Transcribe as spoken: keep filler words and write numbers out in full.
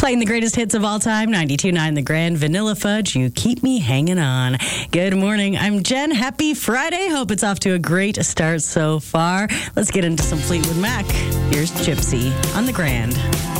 Playing the greatest hits of all time, ninety-two point nine The Grand, Vanilla Fudge, You Keep Me Hanging On. Good morning. I'm Jen. Happy Friday. Hope it's off to a great start so far. Let's get into some Fleetwood Mac. Here's Gypsy on The Grand.